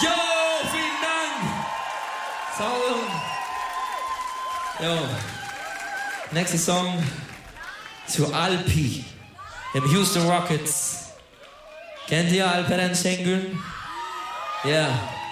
Jo, vielen Dank. Sound. Jo. Nächster Song zu Alpi, dem Houston Rockets. Kennt ihr Alperen Şengün? Ja.